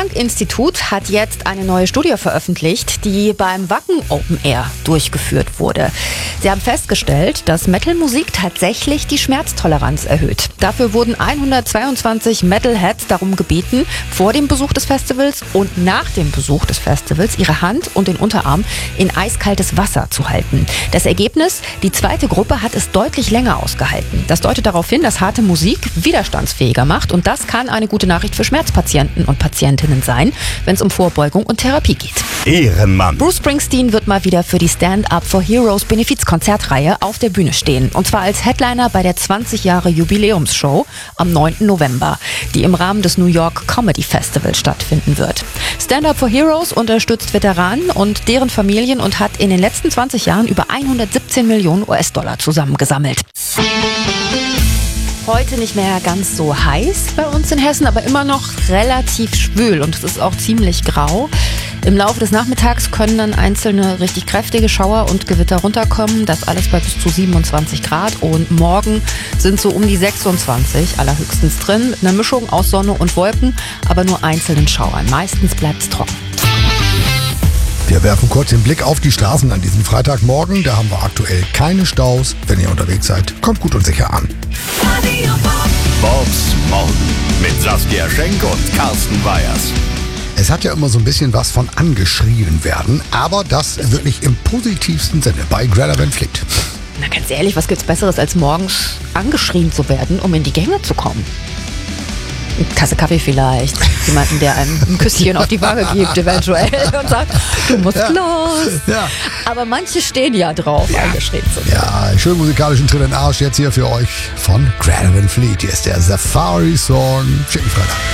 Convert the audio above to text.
Max-Planck-Institut hat jetzt eine neue Studie veröffentlicht, die beim Wacken Open Air durchgeführt wurde. Sie haben festgestellt, dass Metal-Musik tatsächlich die Schmerztoleranz erhöht. Dafür wurden 122 Metalheads darum gebeten, vor dem Besuch des Festivals und nach dem Besuch des Festivals ihre Hand und den Unterarm in eiskaltes Wasser zu halten. Das Ergebnis: die zweite Gruppe hat es deutlich länger ausgehalten. Das deutet darauf hin, dass harte Musik widerstandsfähiger macht, und das kann eine gute Nachricht für Schmerzpatienten und Patientinnen sein, wenn es um Vorbeugung und Therapie geht. Ehrenmann. Bruce Springsteen wird mal wieder für die Stand Up for Heroes Benefizkonzertreihe auf der Bühne stehen. Und zwar als Headliner bei der 20 Jahre Jubiläumsshow am 9. November, die im Rahmen des New York Comedy Festival stattfinden wird. Stand Up for Heroes unterstützt Veteranen und deren Familien und hat in den letzten 20 Jahren über 117 Millionen US-Dollar zusammengesammelt. Heute nicht mehr ganz so heiß bei uns in Hessen, aber immer noch relativ schwül, und es ist auch ziemlich grau. Im Laufe des Nachmittags können dann einzelne richtig kräftige Schauer und Gewitter runterkommen. Das alles bei bis zu 27 Grad. Und morgen sind so um die 26 allerhöchstens drin, mit einer Mischung aus Sonne und Wolken, aber nur einzelnen Schauern. Meistens bleibt es trocken. Wir werfen kurz den Blick auf die Straßen an diesem Freitagmorgen. Da haben wir aktuell keine Staus. Wenn ihr unterwegs seid, kommt gut und sicher an. Bobs Morgen mit Saskia Schenk und Carsten Weyers. Es hat ja immer so ein bisschen was von angeschrien werden, aber das wirklich im positivsten Sinne bei Greta Van Fleet. Na, ganz ehrlich, was gibt's Besseres, als morgens angeschrien zu werden, um in die Gänge zu kommen? Eine Tasse Kaffee vielleicht, jemanden, der einem ein Küsschen auf die Wange gibt eventuell und sagt, du musst los. Ja. Aber manche stehen ja drauf, angeschrien zu werden. Ja, schön musikalischen Tritt in den Arsch jetzt hier für euch von Greta Van Fleet. Hier ist der Safari-Song. Schicken Freitag.